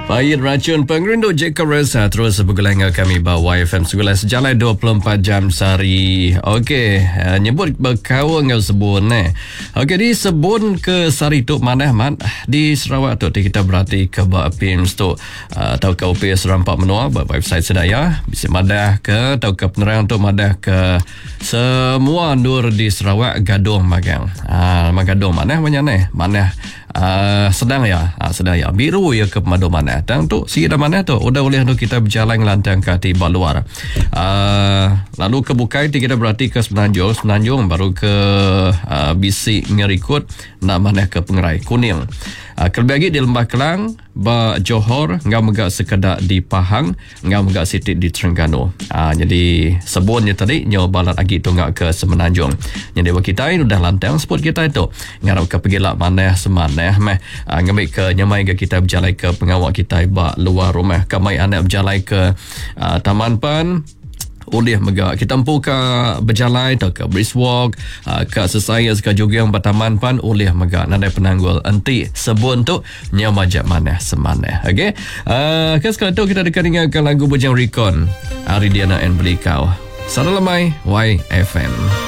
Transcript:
Pahit racun pengerindu Jacob Reza terus bergulang kami bawa YFM segala sejalan 24 jam sehari. Okey, nyebut berkawan dengan Sebun Okey, di Sebun ke Sari tu mana mat di Sarawak tu kita berarti ke Pims tu atau ke UPS Rampak Menua website sedaya bisa madah ke atau ke penerang tu madah ke semua nur di Sarawak gaduh magang. Magadong mana sedang ya biru ya ke pemadu mana dan tu si dah mana tu udah boleh tu kita berjalan lantang ke tiba luar lalu ke Bukai kita berarti ke Semenanjung baru ke Bisik Ngerikut nak mana ke Pengerai Kuning kelebih lagi di Lembah Kelang ba Johor ngau megak sekedar di Pahang ngau megak sitik di Terengganu jadi sebunnya tadi nyo balat lagi tu ngak ke Semenanjung jadi bagi kita ini udah lantang sport kita itu ngarap ke pergi lak mana semanah ngambil ke nyamai ke kita berjalan ke pengawal kita ba luar rumah kamai anak berjalan ke Taman Pan oleh mega kita empu ke berjalan atau ke brisk walk ke sesaya ke juga yang bertaman pan oleh mega nadai penanggul enti sebun tu nyamajak mana semana okey kan sekarang tu kita dekat dengarkan lagu Bujang Recon Aridiana and Belikau Salam Lamai YFM.